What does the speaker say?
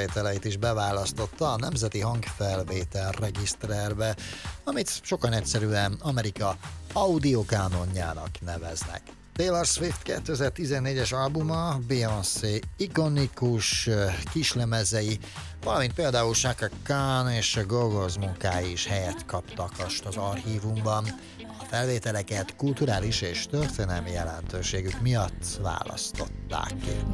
felvételeit is beválasztotta a Nemzeti Hangfelvétel Regiszterbe, amit sokan egyszerűen Amerika audiokánonjának neveznek. Taylor Swift 2014-es albuma, Beyoncé ikonikus kislemezei, valamint például Chaka Khan és a Go-Go's munkái is helyet kaptak az archívumban. A felvételeket kulturális és történelmi jelentőségük miatt választották ki.